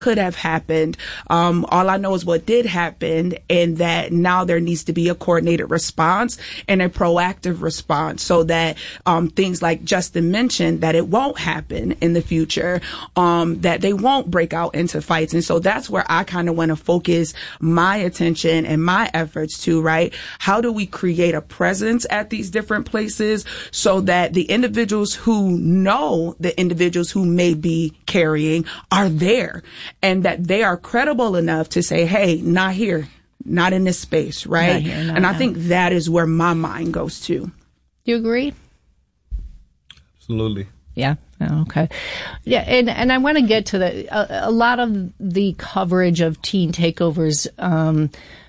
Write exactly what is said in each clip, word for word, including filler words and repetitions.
could have happened. Um, all I know is what did happen, and that now there needs to be a coordinated response and a proactive response so that um, things like Justin mentioned, that it won't happen in the future, um, that they won't break out into fights. And so that's where I kind of want to focus my attention and my efforts to, right? How do we create a presence at these different places so that the individuals who know the individuals who may be carrying are there, and that they are credible enough to say, hey, not here, not in this space, right? Not here, not and I now. think that is where my mind goes to. Do you agree? Absolutely. Yeah. Oh, okay. Yeah. And, and I want to get to the, a, a lot of the coverage of teen takeovers, um,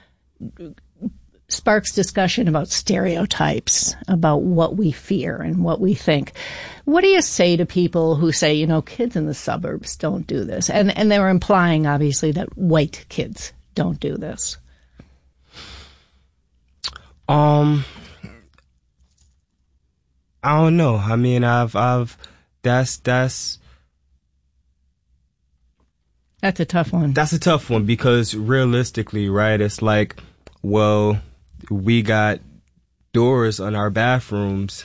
sparks discussion about stereotypes, about what we fear and what we think. What do you say to people who say, you know, kids in the suburbs don't do this? And, and they're implying, obviously, that white kids don't do this. Um, I don't know. I mean, I've, I've, that's, that's, That's a tough one. That's a tough one because realistically, right, it's like, well, we got doors on our bathrooms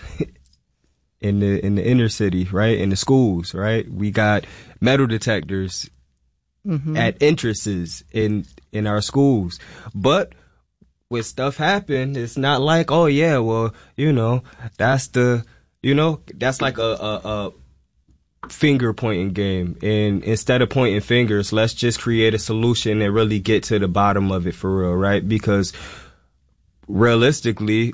in the in the inner city, right? In the schools, right? We got metal detectors mm-hmm. at entrances in in our schools. But when stuff happen, it's not like, oh yeah, well, you know, that's the, you know, that's like a a, a finger pointing game. And instead of pointing fingers, let's just create a solution and really get to the bottom of it for real, right? Because realistically,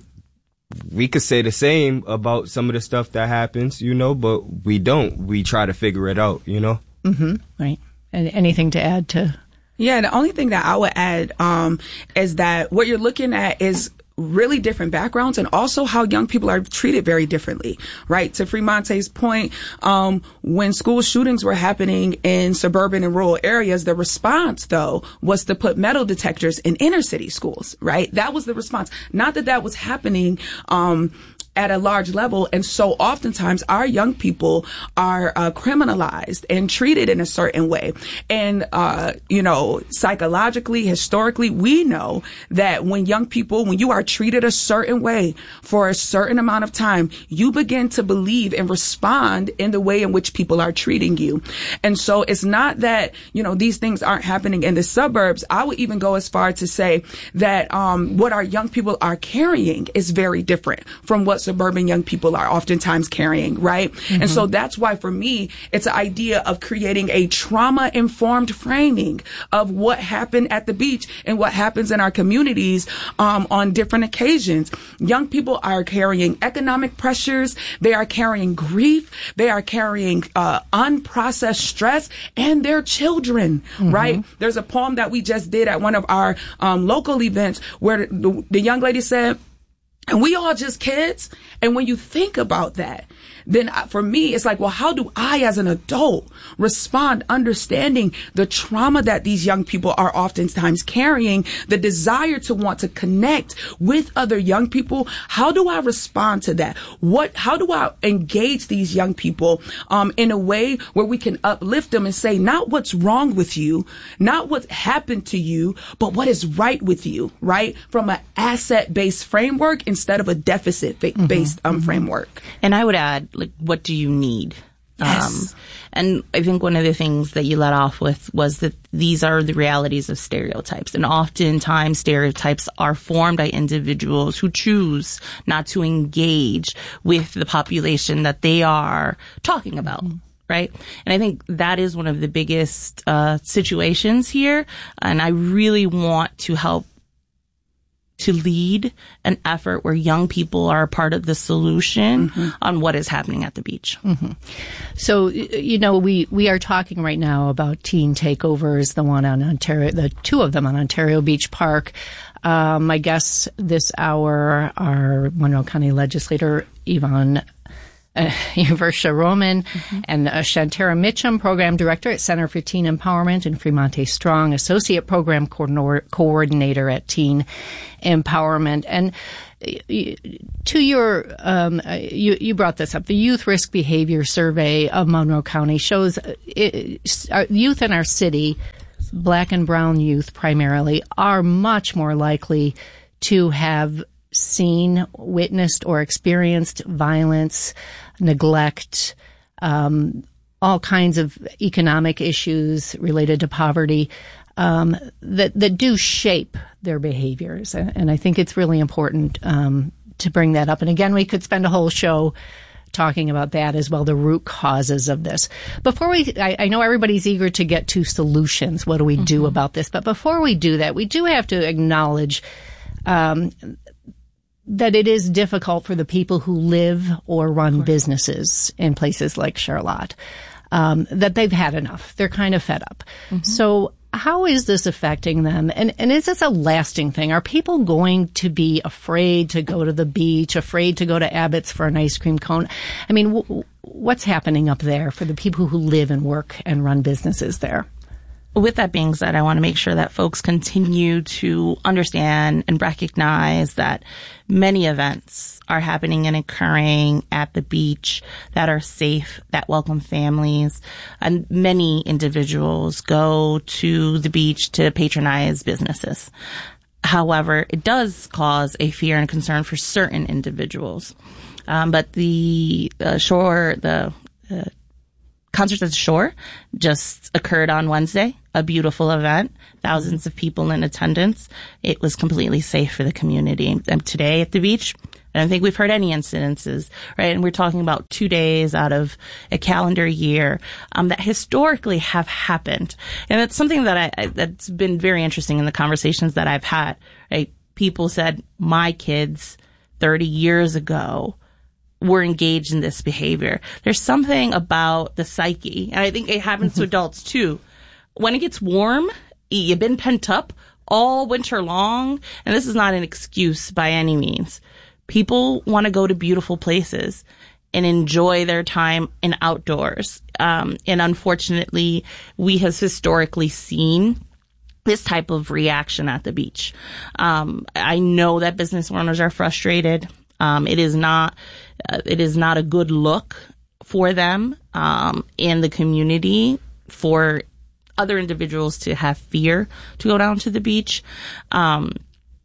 we could say the same about some of the stuff that happens, you know, but we don't. We try to figure it out, you know? Mm-hmm. Right. And anything to add to? Yeah, the only thing that I would add um, is that what you're looking at is really different backgrounds and also how young people are treated very differently, right? To Fremonte's point, um, when school shootings were happening in suburban and rural areas, the response, though, was to put metal detectors in inner city schools, right? That was the response. Not that that was happening, um, at a large level. And so oftentimes our young people are uh, criminalized and treated in a certain way. And, uh, you know, psychologically, historically, we know that when young people, when you are treated a certain way for a certain amount of time, you begin to believe and respond in the way in which people are treating you. And so it's not that, you know, these things aren't happening in the suburbs. I would even go as far to say that um, what our young people are carrying is very different from what suburban young people are oftentimes carrying, right? Mm-hmm. And so that's why for me, it's an idea of creating a trauma-informed framing of what happened at the beach and what happens in our communities um, on different occasions. Young people are carrying economic pressures. They are carrying grief. They are carrying uh, unprocessed stress, and their children, mm-hmm. right? There's a poem that we just did at one of our um, local events where the, the young lady said, and we all just kids. And when you think about that, then for me, it's like, well, how do I as an adult respond, understanding the trauma that these young people are oftentimes carrying, the desire to want to connect with other young people? How do I respond to that? What, how do I engage these young people, um, in a way where we can uplift them and say, not what's wrong with you, not what happened to you, but what is right with you, right? From an asset-based framework instead of a deficit-based mm-hmm. um, mm-hmm. framework. And I would add, like, what do you need? Yes. Um, and I think one of the things that you let off with was that these are the realities of stereotypes. And oftentimes stereotypes are formed by individuals who choose not to engage with the population that they are talking about. Mm-hmm. Right. And I think that is one of the biggest uh, situations here. And I really want to help to lead an effort where young people are a part of the solution mm-hmm. on what is happening at the beach. Mm-hmm. So, you know, we, we are talking right now about teen takeovers, the one on Ontario, the two of them on Ontario Beach Park. Um, my guests this hour are Monroe County legislator Yvonne Uh, Versha Roman mm-hmm. and uh, Shantara Mitchum, Program Director at Center for Teen Empowerment, and Fremonte Strong, Associate Program Coordinator, Coordinator at Teen Empowerment. And to your, um, you, you brought this up. The Youth Risk Behavior Survey of Monroe County shows it, our youth in our city, black and brown youth primarily, are much more likely to have seen, witnessed, or experienced violence, neglect, um, all kinds of economic issues related to poverty, um, that, that do shape their behaviors. And I think it's really important, um, to bring that up. And again, we could spend a whole show talking about that as well, the root causes of this. Before we, I, I know everybody's eager to get to solutions. What do we mm-hmm. do about this? But before we do that, we do have to acknowledge, um, that it is difficult for the people who live or run businesses in places like Charlotte, um, that they've had enough. They're kind of fed up. Mm-hmm. So how is this affecting them? And, and is this a lasting thing? Are people going to be afraid to go to the beach, afraid to go to Abbott's for an ice cream cone? I mean, w- what's happening up there for the people who live and work and run businesses there? With that being said, I want to make sure that folks continue to understand and recognize that many events are happening and occurring at the beach that are safe, that welcome families, and many individuals go to the beach to patronize businesses. However, it does cause a fear and concern for certain individuals. Um, but the uh, shore, the uh, Concerts at the Shore just occurred on Wednesday, a beautiful event, thousands of people in attendance. It was completely safe for the community. And today at the beach, I don't think we've heard any incidences, right? And we're talking about two days out of a calendar year um, that historically have happened. And it's something that I, I that's been very interesting in the conversations that I've had, right? People said, my kids thirty years ago were engaged in this behavior. There's something about the psyche, and I think it happens to adults too. When it gets warm, you've been pent up all winter long, and this is not an excuse by any means. People want to go to beautiful places and enjoy their time in outdoors. Um, and unfortunately, we have historically seen this type of reaction at the beach. Um, I know that business owners are frustrated. Um, it is not, uh, it is not a good look for them, um, in the community for other individuals to have fear to go down to the beach. Um,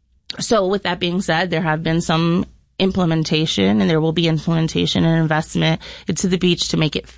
so with that being said, there have been some implementation, and there will be implementation and investment into the beach to make it,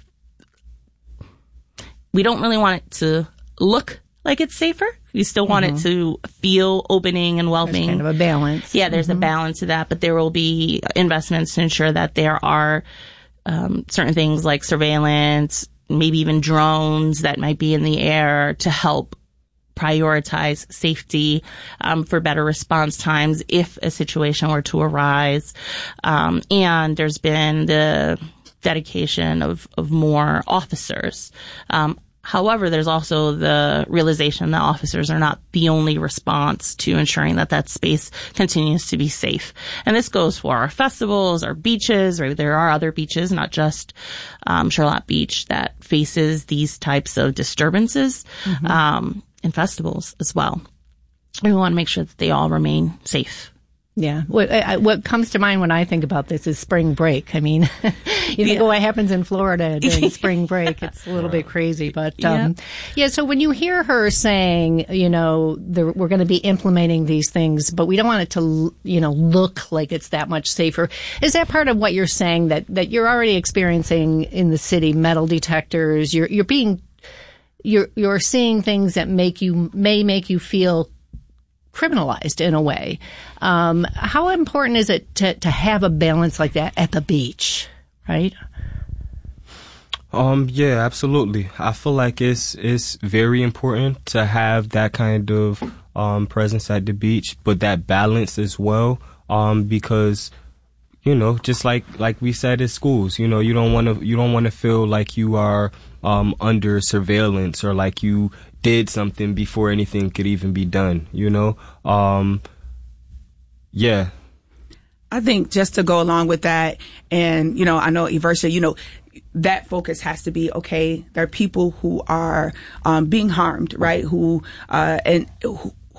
we don't really want it to look like it's safer. We still want mm-hmm. it to feel opening and welcoming. There's kind of a balance. Yeah, there's mm-hmm. a balance to that, but there will be investments to ensure that there are um, certain things like surveillance, maybe even drones that might be in the air to help prioritize safety um, for better response times if a situation were to arise. Um, and there's been the dedication of, of more officers. Um, However, there's also the realization that officers are not the only response to ensuring that that space continues to be safe. And this goes for our festivals, our beaches, right? There are other beaches, not just um, Charlotte Beach, that faces these types of disturbances, mm-hmm. um, and festivals as well. And we want to make sure that they all remain safe. Yeah. What, I, what comes to mind when I think about this is spring break. I mean, you think yeah. of what happens in Florida during spring break. It's a little bit crazy, but, um, yeah. yeah. So when you hear her saying, you know, the, we're going to be implementing these things, but we don't want it to, you know, look like it's that much safer. Is that part of what you're saying that, that you're already experiencing in the city, metal detectors? You're, you're being, you're, you're seeing things that make you, may make you feel criminalized in a way. Um, how important is it to, to have a balance like that at the beach, right? Um, yeah, absolutely. I feel like it's, it's very important to have that kind of, um, presence at the beach, but that balance as well, um, because, you know, just like, like we said at schools, you know, you don't want to, you don't want to feel like you are, um, under surveillance or like you did something before anything could even be done, you know? Um, yeah. I think just to go along with that, and, you know, I know, Eversha, you know, that focus has to be, okay, there are people who are um, being harmed, right? Who, uh, and who,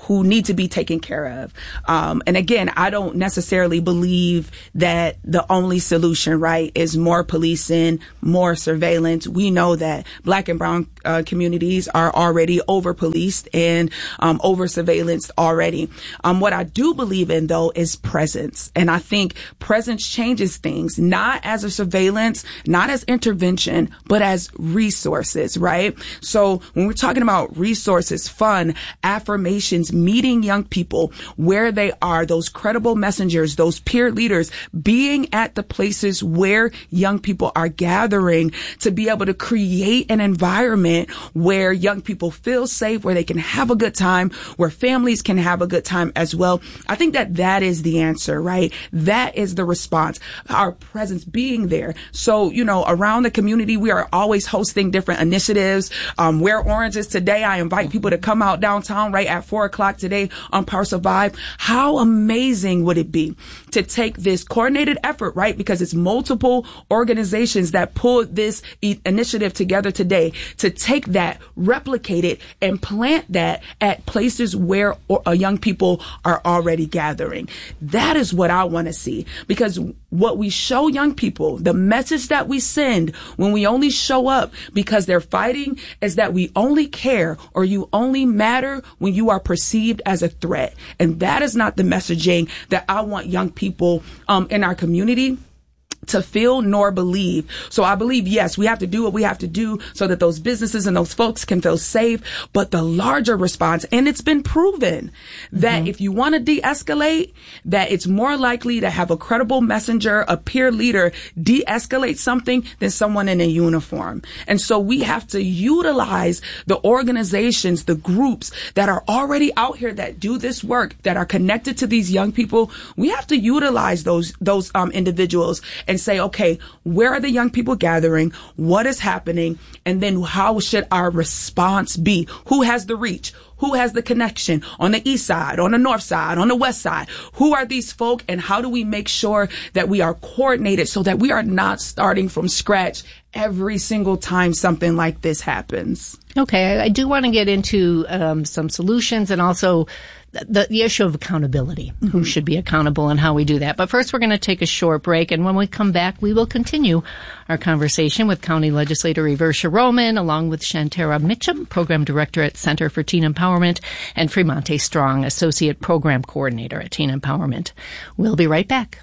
who need to be taken care of. Um, and again, I don't necessarily believe that the only solution, right, is more policing, more surveillance. We know that Black and brown uh, communities are already over policed and um, over surveillanced already. Um, what I do believe in, though, is presence. And I think presence changes things, not as a surveillance, not as intervention, but as resources, right? So when we're talking about resources, fun, affirmations, meeting young people where they are, those credible messengers, those peer leaders, being at the places where young people are gathering to be able to create an environment where young people feel safe, where they can have a good time, where families can have a good time as well. I think that that is the answer, right? That is the response, our presence being there. So, you know, around the community, we are always hosting different initiatives. Um, Wear Oranges today. I invite people to come out downtown right at four o'clock today on Parcel Vibe. How amazing would it be to take this coordinated effort, right? Because it's multiple organizations that pulled this e- initiative together today, to take that, replicate it, and plant that at places where or, uh, young people are already gathering. That is what I want to see, because what we show young people, the message that we send when we only show up because they're fighting, is that we only care or you only matter when you are perceived as a threat. And that is not the messaging that I want young people um, in our community to feel nor believe. So I believe, yes, we have to do what we have to do so that those businesses and those folks can feel safe. But the larger response, and it's been proven that mm-hmm. if you want to de-escalate, that it's more likely to have a credible messenger, a peer leader, de-escalate something than someone in a uniform. And so we have to utilize the organizations, the groups that are already out here that do this work, that are connected to these young people. We have to utilize those, those um, individuals and say, okay, where are the young people gathering? What is happening? And then how should our response be? Who has the reach? Who has the connection on the east side, on the north side, on the west side? Who are these folk, and how do we make sure that we are coordinated so that we are not starting from scratch every single time something like this happens? Okay, I do want to get into um, some solutions and also the, the issue of accountability, mm-hmm. who should be accountable and how we do that. But first, we're going to take a short break, and when we come back, we will continue our conversation with County Legislator Eversha Roman, along with Shantara Mitchum, Program Director at Center for Teen Empowerment, and Fremonte Strong, Associate Program Coordinator at Teen Empowerment. We'll be right back.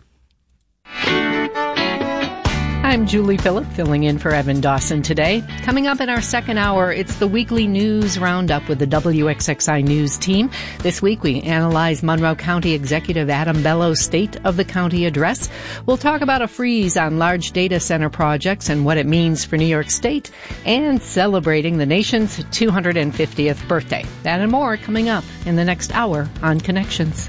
I'm Julie Phillip, filling in for Evan Dawson today. Coming up in our second hour, it's the weekly news roundup with the W X X I News team. This week, we analyze Monroe County Executive Adam Bello's State of the County address. We'll talk about a freeze on large data center projects and what it means for New York State, and celebrating the nation's two hundred fiftieth birthday. That and more coming up in the next hour on Connections.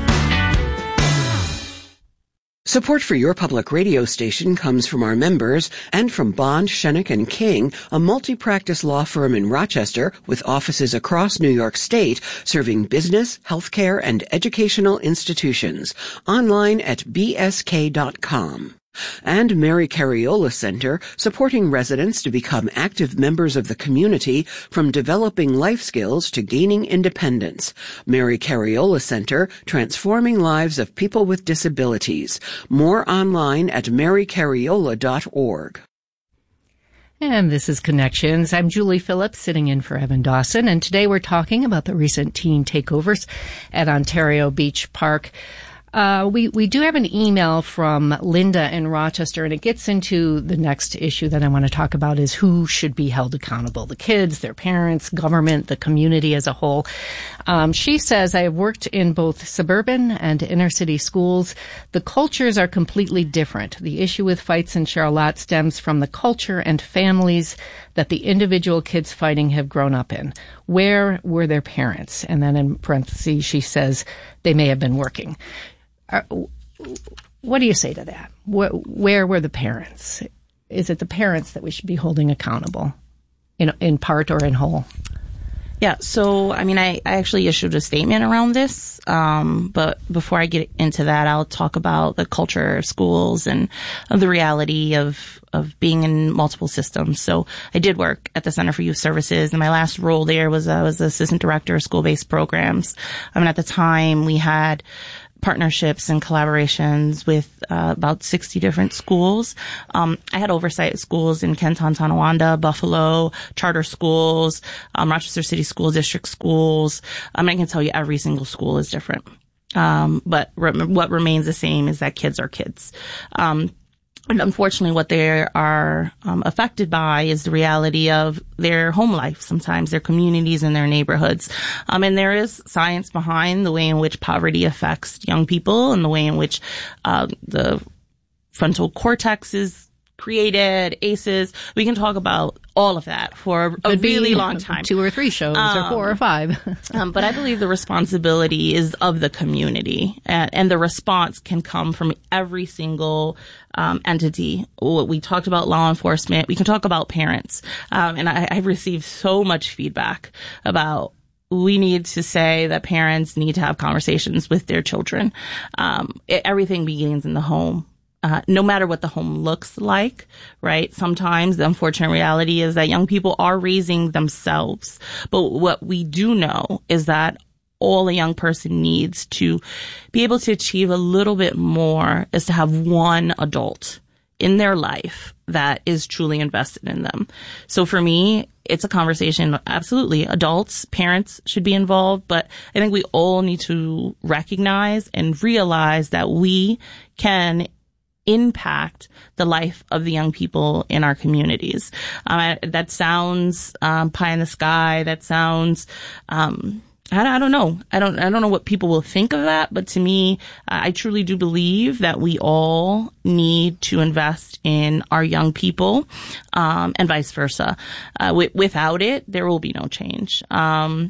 Support for your public radio station comes from our members and from Bond, Shenick and King, a multi-practice law firm in Rochester with offices across New York State, serving business, healthcare, and educational institutions. Online at b s k dot com. And Mary Cariola Center, supporting residents to become active members of the community from developing life skills to gaining independence. Mary Cariola Center, transforming lives of people with disabilities. More online at mary cariola dot org. And this is Connections. I'm Julie Phillips, sitting in for Evan Dawson, and today we're talking about the recent teen takeovers at Ontario Beach Park. Uh, we, we do have an email from Linda in Rochester, and it gets into the next issue that I want to talk about, is who should be held accountable: the kids, their parents, government, the community as a whole. Um, she says, I have worked in both suburban and inner city schools. The cultures are completely different. The issue with fights in Charlotte stems from the culture and families that the individual kids fighting have grown up in. Where were their parents? And then in parentheses, she says they may have been working. What do you say to that? Where, where were the parents? Is it the parents that we should be holding accountable, in in part or in whole? Yeah, so, I mean, I, I actually issued a statement around this, um, but before I get into that, I'll talk about the culture of schools and of the reality of of being in multiple systems. So I did work at the Center for Youth Services, and my last role there was I was assistant director of school-based programs. I mean, at the time, we had partnerships and collaborations with uh, about sixty different schools. Um, I had oversight of schools in Kenton, Tonawanda, Buffalo, charter schools, um, Rochester City School District schools. Um, I can tell you every single school is different. Um, but re- what remains the same is that kids are kids. Um, And unfortunately, what they are um, affected by is the reality of their home life, sometimes their communities and their neighborhoods. Um, and there is science behind the way in which poverty affects young people and the way in which uh, the frontal cortex is created, A C Es. We can talk about all of that for a Could really be long time. Two or three shows um, or four or five. um, but I believe the responsibility is of the community, and, and the response can come from every single um, entity. We talked about law enforcement. We can talk about parents. Um, and I, I've received so much feedback about we need to say that parents need to have conversations with their children. Um, it, everything begins in the home. Uh, no matter what the home looks like, right? Sometimes the unfortunate reality is that young people are raising themselves. But what we do know is that all a young person needs to be able to achieve a little bit more is to have one adult in their life that is truly invested in them. So for me, it's a conversation. Absolutely. Adults, parents should be involved, but I think we all need to recognize and realize that we can impact the life of the young people in our communities. Um, that sounds um, pie in the sky. That sounds, um, I, I don't know. I don't. I don't know what people will think of that. But to me, I truly do believe that we all need to invest in our young people, um, and vice versa. Uh, w- without it, there will be no change. Um,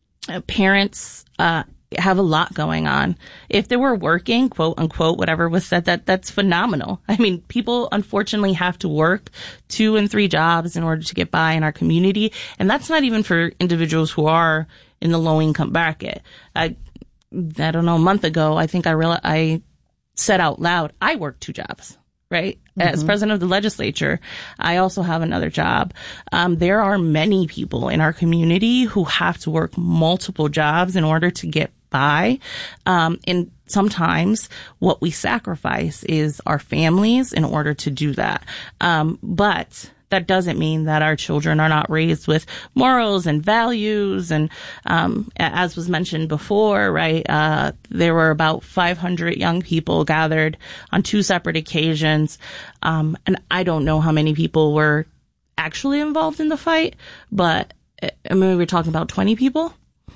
parents. Uh, have a lot going on. If they were working, quote unquote, whatever was said, that that's phenomenal. I mean, people unfortunately have to work two and three jobs in order to get by in our community. And that's not even for individuals who are in the low income bracket. I, I don't know, a month ago, I think I realized, I said out loud, I work two jobs. Right? Mm-hmm. As president of the legislature, I also have another job. Um, there are many people in our community who have to work multiple jobs in order to get by. Um, and sometimes what we sacrifice is our families in order to do that. Um, but that doesn't mean that our children are not raised with morals and values. And um, as was mentioned before, right, uh, there were about five hundred young people gathered on two separate occasions. Um, and I don't know how many people were actually involved in the fight, but I mean, we were talking about twenty people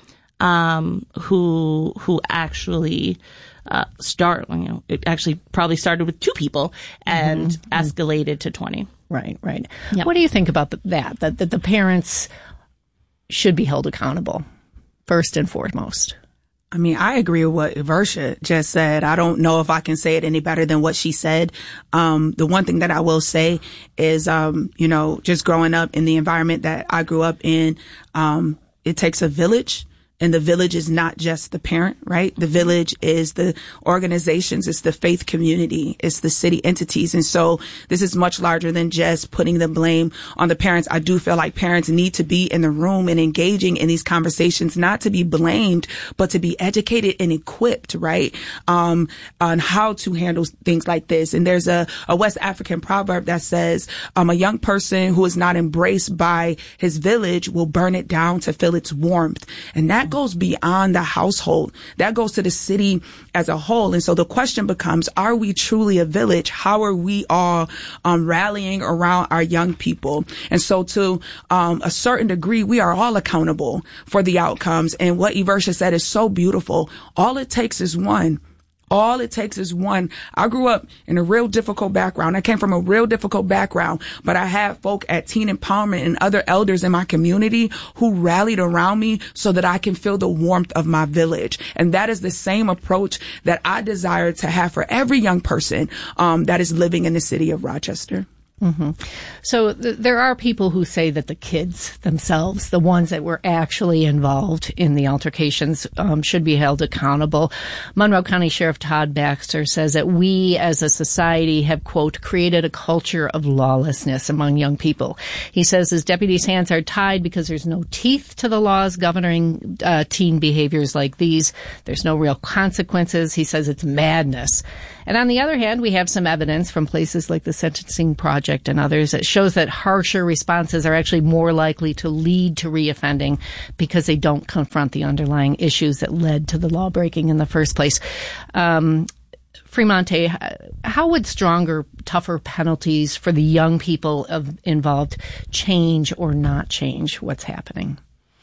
um, who who actually uh, start. You know, it actually probably started with two people and mm-hmm. escalated to twenty. Right, right. Yep. What do you think about the, that, that? That the parents should be held accountable, first and foremost? I mean, I agree with what Versha just said. I don't know if I can say it any better than what she said. Um, the one thing that I will say is, um, you know, just growing up in the environment that I grew up in, um, it takes a village. And the village is not just the parent, right? The village is the organizations, it's the faith community, it's the city entities. And so this is much larger than just putting the blame on the parents. I do feel like parents need to be in the room and engaging in these conversations, not to be blamed, but to be educated and equipped, right? Um, on how to handle things like this. And there's a, a West African proverb that says, um, a young person who is not embraced by his village will burn it down to feel its warmth. And that goes beyond the household. That goes to the city as a whole. And so the question becomes, are we truly a village? How are we all um, rallying around our young people? And so to um, a certain degree, we are all accountable for the outcomes. And what Eversha said is so beautiful. All it takes is one. All it takes is one. I grew up in a real difficult background. I came from a real difficult background, but I had folk at Teen Empowerment and other elders in my community who rallied around me so that I can feel the warmth of my village. And that is the same approach that I desire to have for every young person um, that is living in the city of Rochester. Mm-hmm. So th- there are people who say that the kids themselves, the ones that were actually involved in the altercations, um, should be held accountable. Monroe County Sheriff Todd Baxter says that we as a society have, quote, created a culture of lawlessness among young people. He says his deputies' hands are tied because there's no teeth to the laws governing uh, teen behaviors like these. There's no real consequences. He says it's madness. And on the other hand, we have some evidence from places like the Sentencing Project and others that shows that harsher responses are actually more likely to lead to reoffending because they don't confront the underlying issues that led to the law breaking in the first place. Um, Fremonte, how would stronger, tougher penalties for the young people of, involved change or not change what's happening?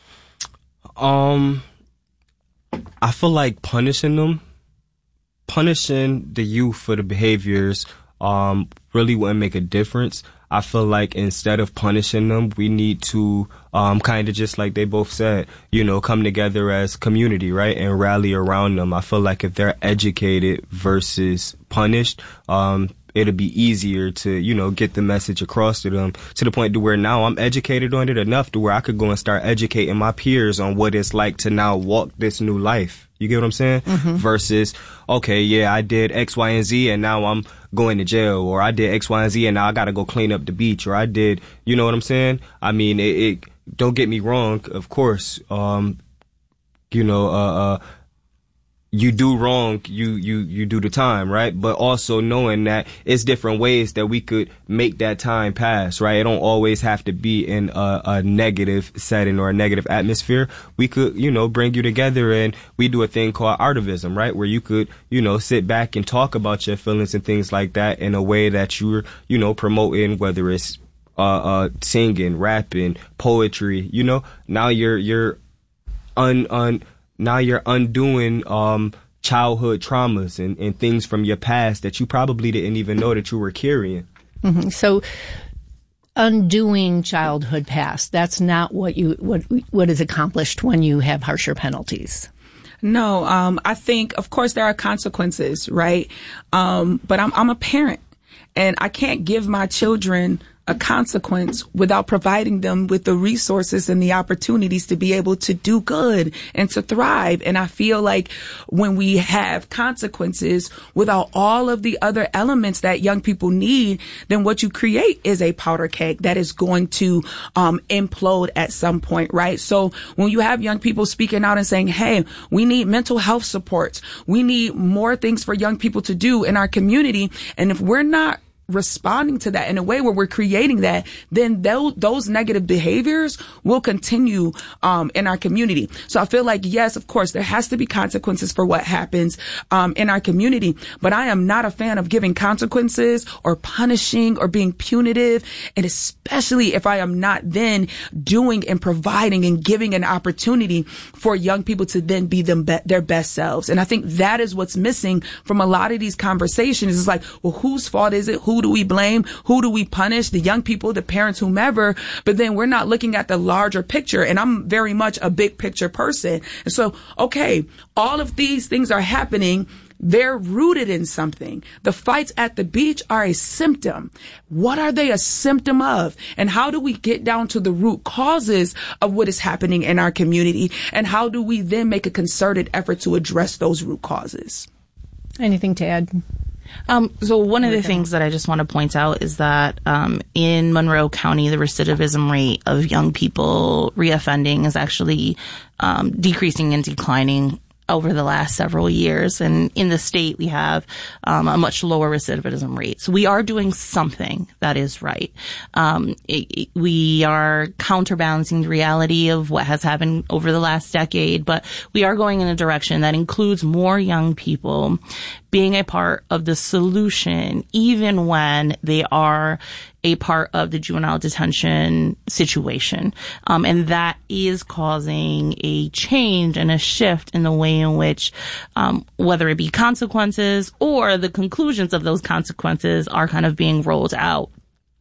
Um, I feel like punishing them, punishing the youth for the behaviors, um, really wouldn't make a difference. I feel like instead of punishing them, we need to, um, kind of just like they both said, you know, come together as community, right? And rally around them. I feel like if they're educated versus punished, um, it'll be easier to, you know, get the message across to them to the point to where now I'm educated on it enough to where I could go and start educating my peers on what it's like to now walk this new life. You get what I'm saying? Mm-hmm. Versus, okay, yeah, I did X, Y, and Z and now I'm going to jail, or I did X, Y, and Z and now I got to go clean up the beach, or I did, you know what I'm saying? I mean, it, it don't get me wrong, of course, um, you know, uh, uh, you do wrong, you, you, you do the time, right? But also knowing that it's different ways that we could make that time pass, right? It don't always have to be in a, a negative setting or a negative atmosphere. We could, you know, bring you together and we do a thing called artivism, right? Where you could, you know, sit back and talk about your feelings and things like that in a way that you're, you know, promoting, whether it's, uh, uh, singing, rapping, poetry, you know, now you're, you're un, un, Now you're undoing um, childhood traumas and, and things from your past that you probably didn't even know that you were carrying. Mm-hmm. So undoing childhood past, that's not what you what what is accomplished when you have harsher penalties. No, um, I think, of course, there are consequences, right? Um, but I'm I'm a parent, and I can't give my children a consequence without providing them with the resources and the opportunities to be able to do good and to thrive. And I feel like when we have consequences without all of the other elements that young people need, then what you create is a powder keg that is going to um, implode at some point, right? So when you have young people speaking out and saying, hey, we need mental health supports, we need more things for young people to do in our community, and if we're not responding to that in a way where we're creating that, then those, those negative behaviors will continue um, in our community. So I feel like, yes, of course, there has to be consequences for what happens um, in our community. But I am not a fan of giving consequences or punishing or being punitive. And especially if I am not then doing and providing and giving an opportunity for young people to then be them be- their best selves. And I think that is what's missing from a lot of these conversations. It's like, well, whose fault is it? Who Who do we blame? Who do we punish? The young people, the parents, whomever. But then we're not looking at the larger picture. And I'm very much a big picture person. And so, okay, all of these things are happening. They're rooted in something. The fights at the beach are a symptom. What are they a symptom of? And how do we get down to the root causes of what is happening in our community? And how do we then make a concerted effort to address those root causes? Anything to add? Um, so one of the things that I just want to point out is that um, in Monroe County, the recidivism rate of young people reoffending is actually um, decreasing and declining over the last several years. And in the state, we have um, a much lower recidivism rate. So we are doing something that is right. Um, it, it, we are counterbalancing the reality of what has happened over the last decade, but we are going in a direction that includes more young people being a part of the solution, even when they are a part of the juvenile detention situation. Um, and that is causing a change and a shift in the way in which, um, whether it be consequences or the conclusions of those consequences are kind of being rolled out.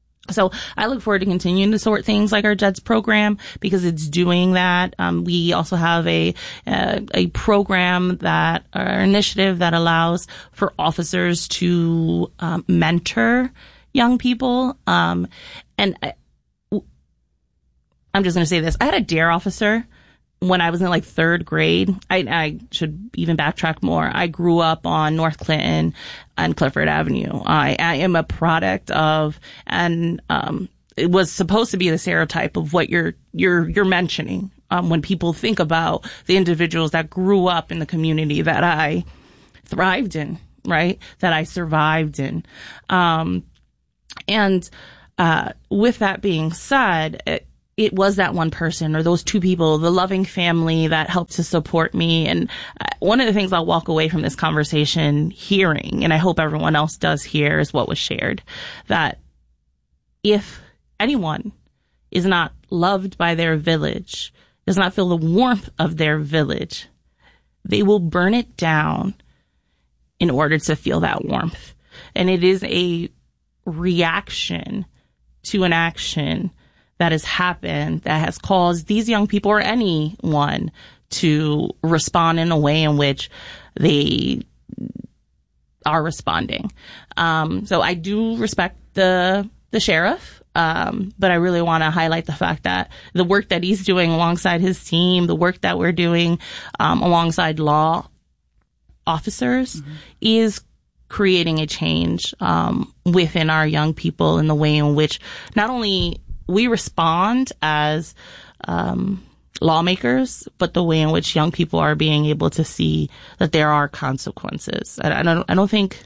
So I look forward to continuing to sort things like our J E D S program because it's doing that. Um, we also have a, uh, a program that, or initiative that allows for officers to, um, mentor young people. Um, and I, I'm just going to say this. I had a DARE officer when I was in like third grade. I, I should even backtrack more. I grew up on North Clinton and Clifford Avenue. I, I am a product of, and um, it was supposed to be the stereotype of what you're you're you're mentioning um, when people think about the individuals that grew up in the community that I thrived in, right? That I survived in, um, and uh, with that being said, It, it was that one person or those two people, the loving family that helped to support me. And one of the things I'll walk away from this conversation hearing, and I hope everyone else does hear, is what was shared, that if anyone is not loved by their village, does not feel the warmth of their village, they will burn it down in order to feel that warmth. And it is a reaction to an action that has happened that has caused these young people or anyone to respond in a way in which they are responding. Um, so I do respect the the sheriff, um, but I really want to highlight the fact that the work that he's doing alongside his team, the work that we're doing um, alongside law officers, mm-hmm. is creating a change um, within our young people in the way in which not only we respond as um, lawmakers, but the way in which young people are being able to see that there are consequences. I, I don't. I don't think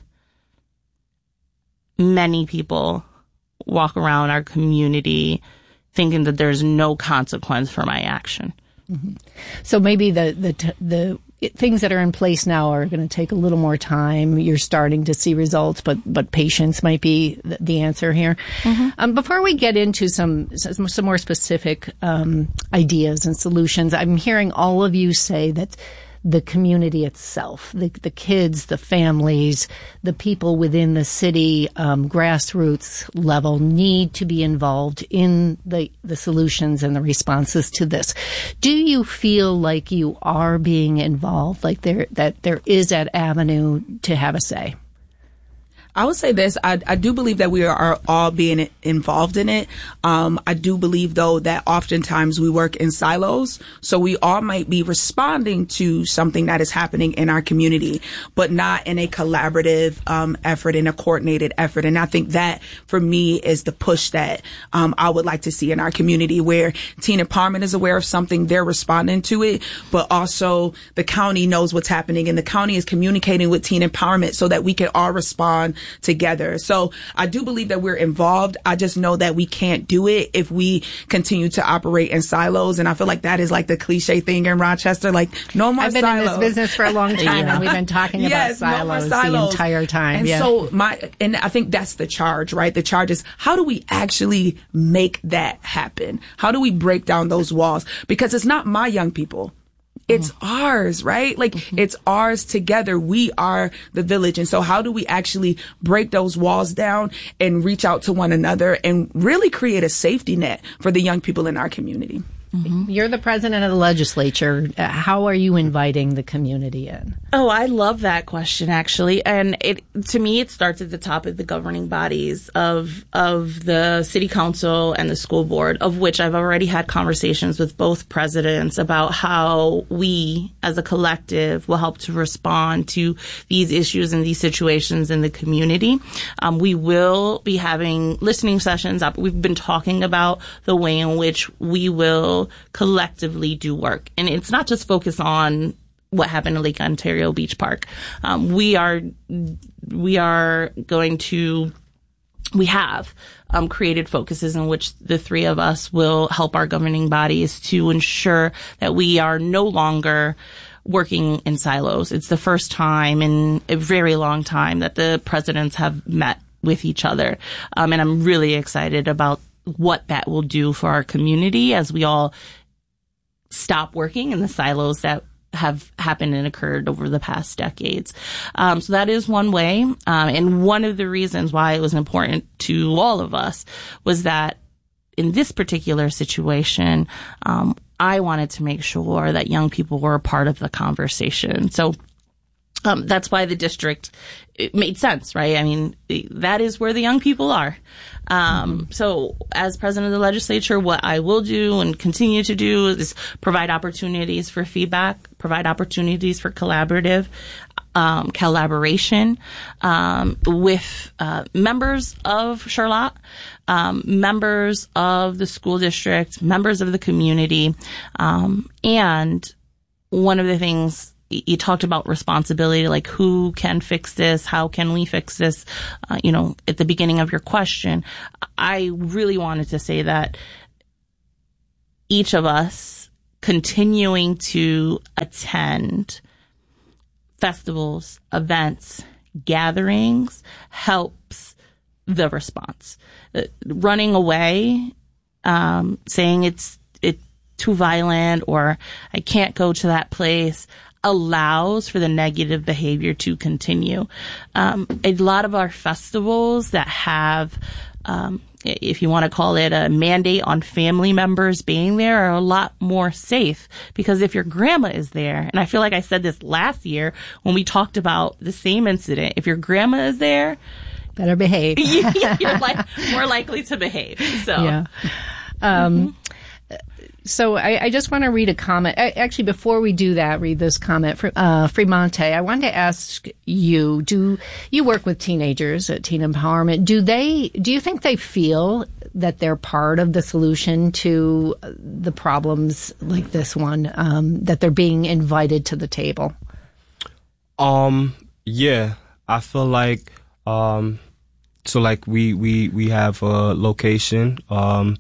many people walk around our community thinking that there's no consequence for my action. Mm-hmm. So maybe the the the things that are in place now are going to take a little more time. You're starting to see results, but but patience might be the, the answer here. Mm-hmm. Um, before we get into some some, some more specific um, ideas and solutions, I'm hearing all of you say that the community itself, the, the kids, the families, the people within the city um, grassroots level need to be involved in the, the solutions and the responses to this. Do you feel like you are being involved, like there that there is that avenue to have a say? I would say this. I, I do believe that we are all being involved in it. Um, I do believe, though, that oftentimes we work in silos. So we all might be responding to something that is happening in our community, but not in a collaborative um, effort, in a coordinated effort. And I think that, for me, is the push that um, I would like to see in our community, where teen empowerment is aware of something, they're responding to it, but also the county knows what's happening, and the county is communicating with teen empowerment so that we can all respond together. So I do believe that we're involved. I just know that we can't do it if we continue to operate in silos. And I feel like that is like the cliche thing in Rochester, like no more silos. I've been silos. in this business for a long time yeah. and we've been talking yes, about silos, no silos the entire time. And yeah. so my, and I think that's the charge, right? The charge is, how do we actually make that happen? How do we break down those walls? Because it's not my young people. It's mm-hmm. ours, right? Like, mm-hmm. it's ours together. We are the village. And so how do we actually break those walls down and reach out to one another and really create a safety net for the young people in our community? Mm-hmm. You're the president of the legislature. Uh, how are you inviting the community in? Oh, I love that question, actually. And it, to me, it starts at the top of the governing bodies of, of the city council and the school board, of which I've already had conversations with both presidents about how we as a collective will help to respond to these issues and these situations in the community. Um, we will be having listening sessions. We've been talking about the way in which we will collectively do work. And it's not just focus on what happened in Lake Ontario Beach Park. Um, we are, we are going to, we have um, created focuses in which the three of us will help our governing bodies to ensure that we are no longer working in silos. It's the first time in a very long time that the presidents have met with each other. Um, and I'm really excited about what that will do for our community as we all stop working in the silos that have happened and occurred over the past decades. Um, so that is one way. Um, and one of the reasons why it was important to all of us was that in this particular situation, um, I wanted to make sure that young people were a part of the conversation. So Um, that's why the district, it made sense, right? I mean, that is where the young people are. Um, mm-hmm. So as president of the legislature, what I will do and continue to do is provide opportunities for feedback, provide opportunities for collaborative, um, collaboration, um, with, uh, members of Charlotte, um, members of the school district, members of the community. Um, and one of the things, you talked about responsibility, like who can fix this? How can we fix this? Uh, you know, at the beginning of your question, I really wanted to say that each of us continuing to attend festivals, events, gatherings helps the response. Uh, running away, um, saying it's, it's too violent or I can't go to that place, allows for the negative behavior to continue. Um, a lot of our festivals that have, um, if you want to call it a mandate on family members being there, are a lot more safe because if your grandma is there, and I feel like I said this last year when we talked about the same incident, if your grandma is there, better behave. You're like more likely to behave. So, yeah. Um, mm-hmm. So I, I just want to read a comment. I, actually, before we do that, read this comment from uh, Fremonte. I wanted to ask you: do you work with teenagers at Teen Empowerment? Do they? Do you think they feel that they're part of the solution to the problems like this one? Um, that they're being invited to the table? Um. Yeah, I feel like. Um. So, like, we we we have a location. Um.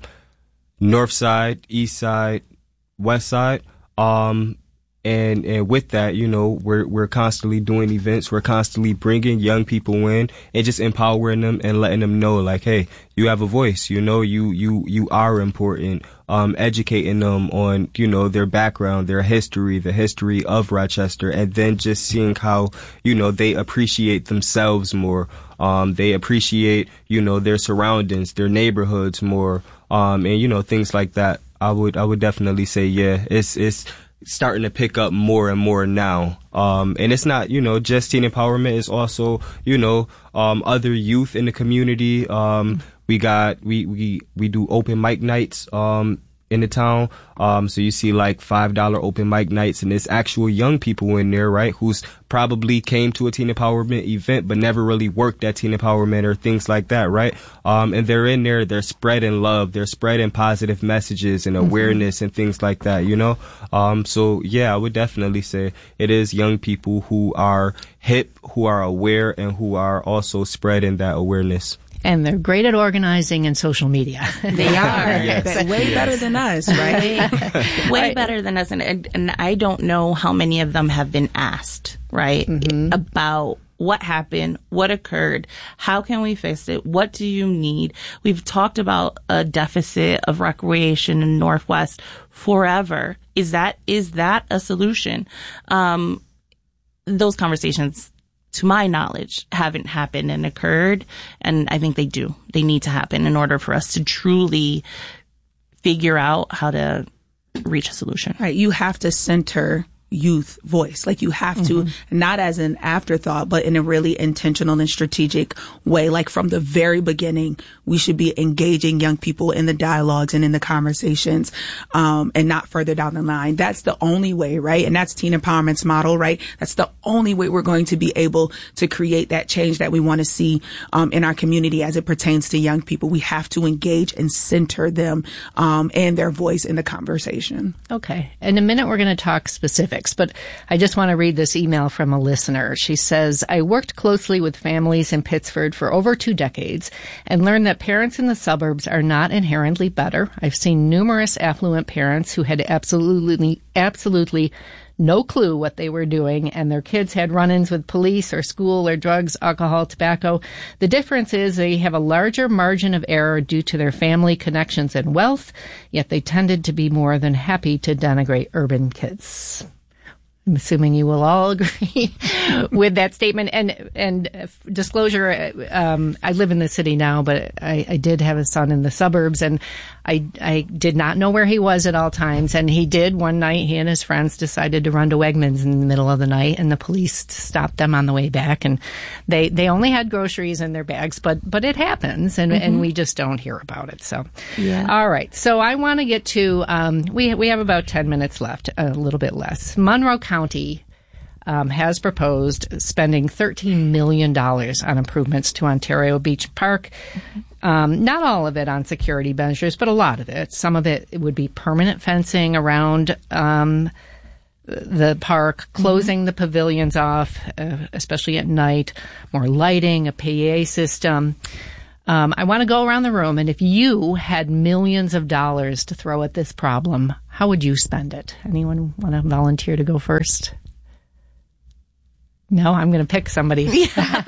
North side, east side, west side. Um, and, and with that, you know, we're, we're constantly doing events. We're constantly bringing young people in and just empowering them and letting them know, like, hey, you have a voice, you know, you, you, you are important. Um, educating them on, you know, their background, their history, the history of Rochester, and then just seeing how, you know, they appreciate themselves more. Um, they appreciate, you know, their surroundings, their neighborhoods more. Um, and, you know, things like that. I would, I would definitely say, yeah, it's, it's starting to pick up more and more now. Um, and it's not, you know, just teen empowerment. It's also, you know, um, other youth in the community. Um, we got, we, we, we do open mic nights, um, in the town. Um, so you see like five dollar open mic nights and there's actual young people in there, right? Who's probably came to a teen empowerment event, but never really worked at teen empowerment or things like that, right? Um, and they're in there, they're spreading love, they're spreading positive messages and awareness mm-hmm. and things like that, you know? Um, so yeah, I would definitely say it is young people who are hip, who are aware and who are also spreading that awareness. And they're great at organizing and social media. They are. Yes. Way yes. better than us, right? Way better than us. And, and I don't know how many of them have been asked, right, mm-hmm. about what happened, what occurred, how can we fix it, what do you need? We've talked about a deficit of recreation in Northwest forever. Is that is that a solution? Um, those conversations, to my knowledge, haven't happened and occurred, and I think they do. They need to happen in order for us to truly figure out how to reach a solution. Right. You have to center youth voice. Like you have to, mm-hmm. not as an afterthought, but in a really intentional and strategic way. Like from the very beginning, we should be engaging young people in the dialogues and in the conversations, um, and not further down the line. That's the only way, right? And that's Teen Empowerment's model, right? That's the only way we're going to be able to create that change that we want to see, um, in our community as it pertains to young people. We have to engage and center them, um, and their voice in the conversation. Okay. In a minute, we're going to talk specifics. But I just want to read this email from a listener. She says, I worked closely with families in Pittsford for over two decades and learned that parents in the suburbs are not inherently better. I've seen numerous affluent parents who had absolutely, absolutely no clue what they were doing, and their kids had run-ins with police or school or drugs, alcohol, tobacco. The difference is they have a larger margin of error due to their family connections and wealth, yet they tended to be more than happy to denigrate urban kids. I'm assuming you will all agree with that statement. And and disclosure, um, I live in the city now, but I, I did have a son in the suburbs, and I I did not know where he was at all times. And he did one night. He and his friends decided to run to Wegmans in the middle of the night, and the police stopped them on the way back. And they they only had groceries in their bags, but but it happens, and mm-hmm. and we just don't hear about it. So yeah. All right. So I want to get to um, we we have about ten minutes left, a little bit less. Monroe County um, has proposed spending thirteen million dollars on improvements to Ontario Beach Park. Um, not all of it on security measures, but a lot of it. Some of it, it would be permanent fencing around um, the park, closing mm-hmm. the pavilions off, uh, especially at night, more lighting, a P A system. Um, I want to go around the room, and if you had millions of dollars to throw at this problem, how would you spend it? Anyone want to volunteer to go first? No, I'm going to pick somebody.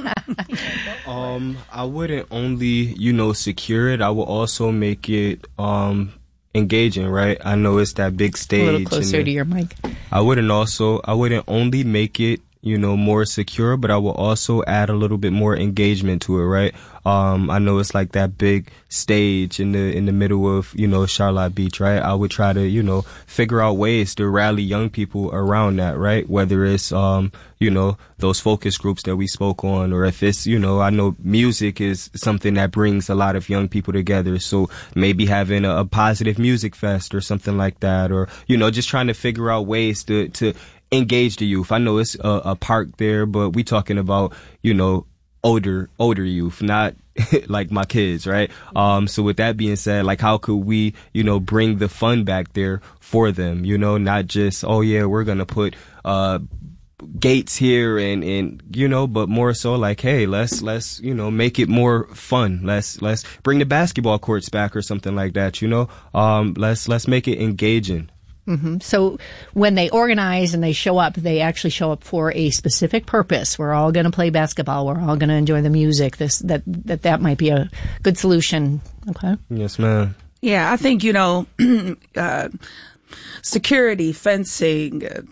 um, I wouldn't only, you know, secure it. I will also make it um engaging, right? I know it's that big stage. A little closer and to your mic. I wouldn't also, I wouldn't only make it, you know, more secure, but I will also add a little bit more engagement to it, right? Um, I know it's like that big stage in the, in the middle of, you know, Charlotte Beach, right? I would try to, you know, figure out ways to rally young people around that, right? Whether it's, um, you know, those focus groups that we spoke on, or if it's, you know, I know music is something that brings a lot of young people together. So maybe having a, a positive music fest or something like that, or, you know, just trying to figure out ways to, to, engage the youth. I know it's a, a park there, but we talking about, you know, older, older youth, not like my kids, right? Um, so with that being said, like, how could we, you know, bring the fun back there for them, you know, not just, oh yeah, we're going to put, uh, gates here and, and, you know, but more so like, hey, let's, let's, you know, make it more fun. Let's, let's bring the basketball courts back or something like that, you know, um, let's, let's make it engaging. Mm-hmm. So when they organize and they show up, they actually show up for a specific purpose. We're all going to play basketball. We're all going to enjoy the music. This that that that might be a good solution. Okay. Yes, ma'am. Yeah, I think, you know, uh, security, fencing, uh,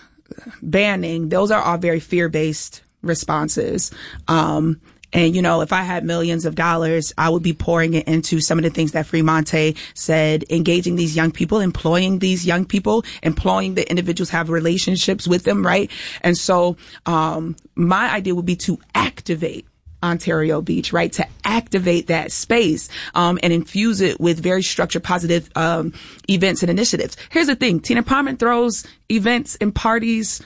banning, those are all very fear-based responses. Um, And, you know, if I had millions of dollars, I would be pouring it into some of the things that Fremonte said, engaging these young people, employing these young people, employing the individuals, have relationships with them, right? And so um my idea would be to activate Ontario Beach, right? To activate that space um and infuse it with very structured, positive um events and initiatives. Here's the thing. Tina Empowerment throws events and parties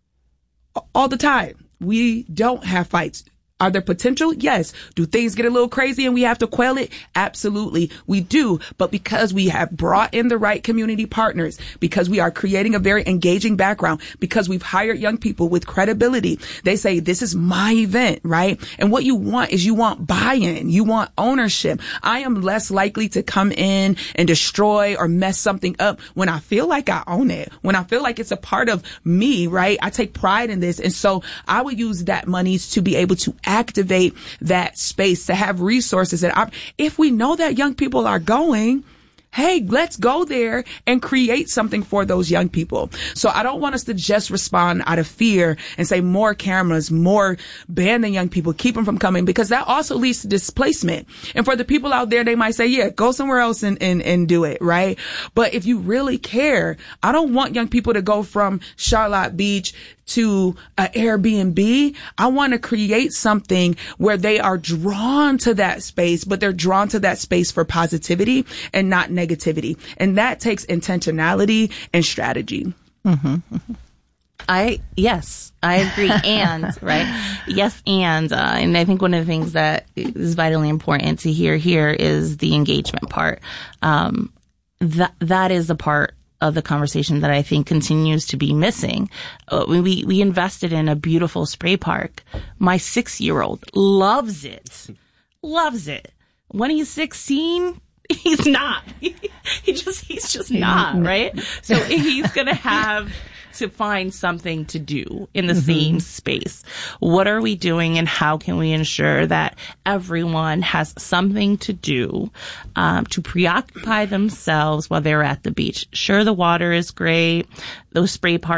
all the time. We don't have fights. Are there potential? Yes. Do things get a little crazy and we have to quell it? Absolutely. We do. But because we have brought in the right community partners, because we are creating a very engaging background, because we've hired young people with credibility, they say, this is my event, right? And what you want is you want buy-in. You want ownership. I am less likely to come in and destroy or mess something up when I feel like I own it, when I feel like it's a part of me, right? I take pride in this. And so I would use that monies to be able to activate that space, to have resources that op- if we know that young people are going, hey, let's go there and create something for those young people. So I don't want us to just respond out of fear and say more cameras, more ban the young people, keep them from coming, because that also leads to displacement. And for the people out there, they might say, yeah, go somewhere else and, and, and do it, right? But if you really care, I don't want young people to go from Charlotte Beach to an Airbnb. I want to create something where they are drawn to that space, but they're drawn to that space for positivity and not negativity. And that takes intentionality and strategy. Mm-hmm. Mm-hmm. I, yes, I agree. And, right? Yes, and, uh, and I think one of the things that is vitally important to hear here is the engagement part. Um, that, that is a part of the conversation that I think continues to be missing. Uh, we, we invested in a beautiful spray park. My six-year-old loves it. Loves it. When he's sixteen, he's not. he just, he's just not, right? So he's going to have to find something to do in the mm-hmm. same space. What are we doing, and how can we ensure that everyone has something to do um, to preoccupy themselves while they're at the beach? Sure, the water is great. The spray park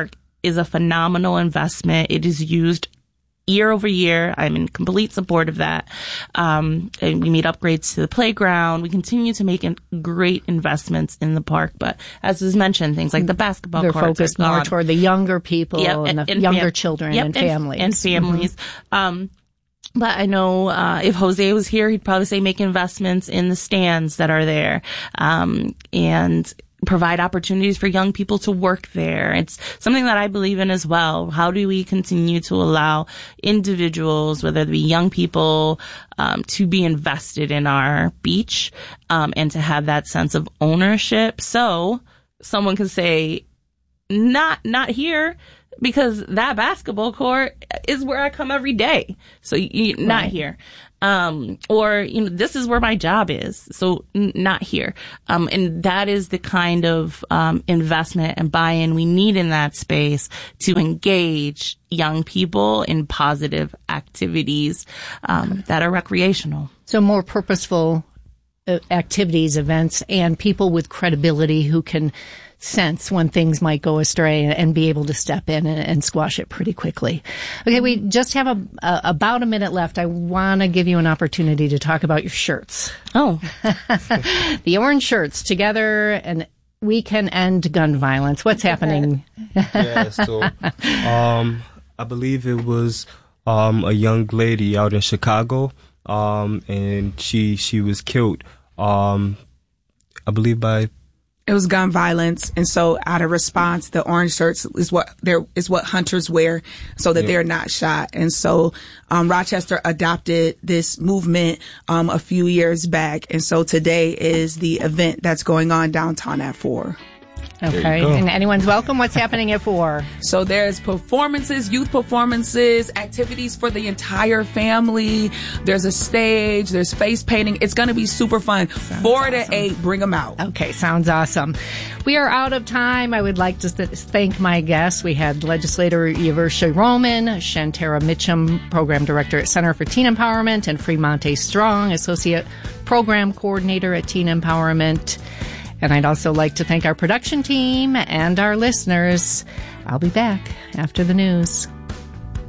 is a phenomenal investment. It is used year over year. I'm in complete support of that. Um, and we made upgrades to the playground. We continue to make in, great investments in the park. But as was mentioned, things like the basketball They're courts focused are more gone. toward the younger people Yep, and, and, the and younger fam- children yep, and and, families. and families. Mm-hmm. Um, But I know uh if Jose was here, he'd probably say make investments in the stands that are there, um, and provide opportunities for young people to work there. It's something that I believe in as well. How do we continue to allow individuals, whether it be young people, um, to be invested in our beach, um, and to have that sense of ownership? So someone can say, not, not here, because that basketball court is where I come every day. So you, not Right. here. Um, or, you know, this is where my job is. So n- not here. Um, and that is the kind of, um, investment and buy-in we need in that space to engage young people in positive activities, um, that are recreational. So more purposeful uh, activities, events, and people with credibility who can sense when things might go astray and be able to step in and, and squash it pretty quickly. Okay, we just have a, a about a minute left. I want to give you an opportunity to talk about your shirts. Oh, The orange shirts, together, and we can end gun violence. What's happening? Yeah, so um, I believe it was um, a young lady out in Chicago, um, and she she was killed, um, I believe by. It was gun violence, and so out of response, the orange shirts is what there is what hunters wear, so that Yeah. they're not shot. And so, um, Rochester adopted this movement um, a few years back, and so today is the event that's going on downtown at four. Okay, go. and anyone's welcome. What's happening at four? So there's performances, youth performances, activities for the entire family. There's a stage. There's face painting. It's going to be super fun. Sounds Four awesome. to eight. Bring them out. Okay, sounds awesome. We are out of time. I would like to th- thank my guests. We had legislator Yaversha Roman, Shantara Mitchum, program director at Center for Teen Empowerment, and Fremonte Strong, associate program coordinator at Teen Empowerment. And I'd also like to thank our production team and our listeners. I'll be back after the news.